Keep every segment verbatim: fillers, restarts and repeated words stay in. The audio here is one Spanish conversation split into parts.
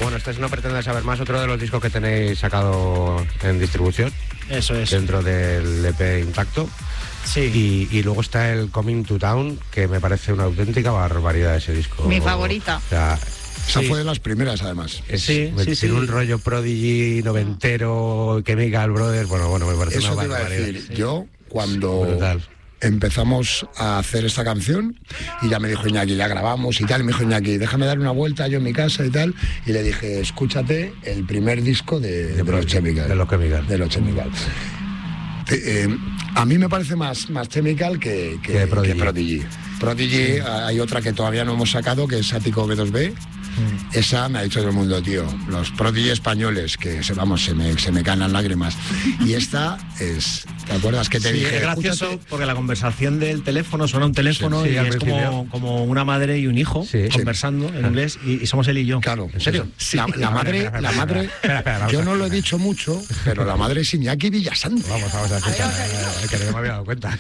Bueno, este es No Pretendas Saber Más, otro de los discos que tenéis sacado en distribución. Eso es. Dentro del E P Intacto. Sí. Y, y luego está el Coming to Town, que me parece una auténtica barbaridad ese disco. Mi favorita. O sea, esa sí. fue de las primeras, además. Es, sí, me, sí, tiene sí. un rollo Prodigy noventero, Chemical Brothers, bueno, bueno, me parece Eso una te iba a barbaridad. decir. Sí. Yo, cuando Brutal. empezamos a hacer esta canción, y ya me dijo Iñaki, ya grabamos y tal, y me dijo Iñaki, déjame dar una vuelta yo en mi casa y tal, y le dije, escúchate el primer disco de, de, de los Chemical. De los Chemical. De los Chemical. Eh, a mí me parece más, más Chemical que, que, que Prodigy. Que Prodigy. Prodigy, sí. Hay otra que todavía no hemos sacado, que es Ático B dos B. Mm. Esa me ha dicho todo el mundo, tío. Los Prodigy españoles, que se, vamos, se me, se me caen las lágrimas. Y esta es, ¿te acuerdas que te sí, dije? Es gracioso escúchate? Porque la conversación del teléfono suena un teléfono sí, sí, y es como, como una madre y un hijo sí, conversando sí. en inglés y, y somos él y yo. Claro. ¿En serio? Sí. La, la madre, la madre, espera, espera, yo no lo he dicho mucho, pero la madre es Iñaki Villasante. Vamos, vamos a escuchar, eh, que no me había dado cuenta.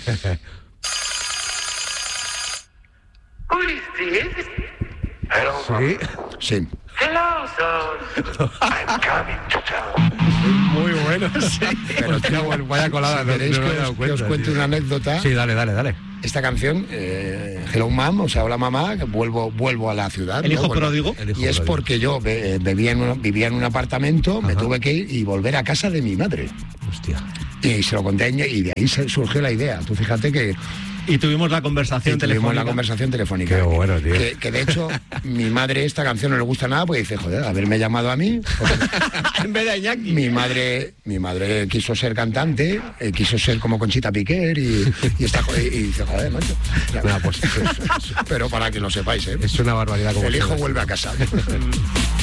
Who is this? Hello. Sí. Sí. Hello, son. I'm coming to town. Muy bueno, sí. Pero Hostia, bueno, vaya colada, si no, queréis no me que, he dado os, cuenta, que os cuente tío. una anécdota. Sí, dale, dale, dale. Esta canción, eh, Hello Mom, o sea, hola mamá, vuelvo, vuelvo a la ciudad. El ¿no? hijo Bueno, pródigo. El hijo y es pródigo. porque yo eh, vivía, en un, vivía en un apartamento, Ajá. me tuve que ir y volver a casa de mi madre. Hostia. Y se lo conté a Iñaki, y de ahí se surgió la idea. Tú fíjate que Y tuvimos la conversación y tuvimos telefónica. la conversación telefónica. Qué bueno, tío. Que, que de hecho, mi madre esta canción no le gusta nada, porque dice, joder, haberme llamado a mí. En vez de Iñaki. Mi madre, mi madre quiso ser cantante, eh, quiso ser como Conchita Piquer y, y, está, y, y dice, joder, macho. Nada, pues, es, Pero para que lo sepáis, ¿eh? es una barbaridad como El hijo suena. vuelve a casa.